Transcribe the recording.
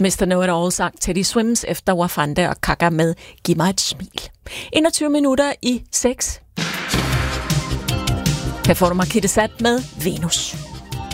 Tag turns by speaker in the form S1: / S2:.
S1: Mr. Know-it-all sang Teddy Swims efter Wafande og Kaka med Giv mig et smil. 21 minutter i 6. Her får du Markette Sat med Venus.